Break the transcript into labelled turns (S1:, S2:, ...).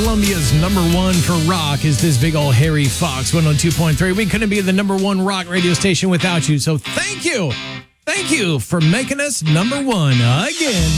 S1: Columbia's number one for rock is this big old Harry Fox 102.3. We couldn't be the number one rock radio station without you. So thank you. Thank you for making us number one again.